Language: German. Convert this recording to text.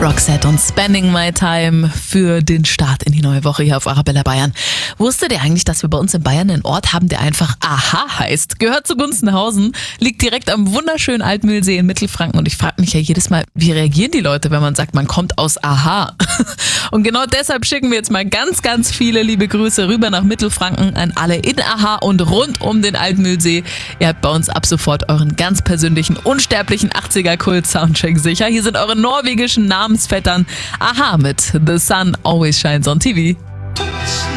Roxette und Spending My Time für den Start in die neue Woche hier auf Arabella Bayern. Wusstet ihr eigentlich, dass wir bei uns in Bayern einen Ort haben, der einfach Aha heißt? Gehört zu Gunzenhausen, liegt direkt am wunderschönen Altmühlsee in Mittelfranken und ich frage mich ja jedes Mal, wie reagieren die Leute, wenn man sagt, man kommt aus Aha? Und genau deshalb schicken wir jetzt mal ganz, ganz viele liebe Grüße rüber nach Mittelfranken an alle in Aha und rund um den Altmühlsee. Ihr habt bei uns ab sofort euren ganz persönlichen, unsterblichen 80er-Kult-Soundtrack sicher. Hier sind eure norwegischen Namensvettern Aha mit The Sun Always Shines on TV.